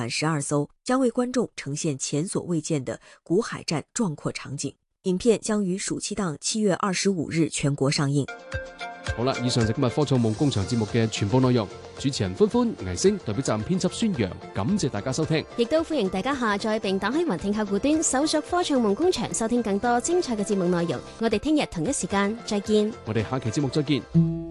满12艘，将为观众呈現前所未見的古海戰壯闊場景。影片將於暑期檔7月25日全國上映。 好啦，以上就今日科創夢工場節目嘅全部內容。主持人歡歡、倪星代表站編輯孫陽，感謝大家收聽， 亦都歡迎大家下載並打開雲聽客戶端，搜索科創夢工場，收聽更多精彩嘅節目內容。我哋聽日同一時間再見。 我哋下期節目再見。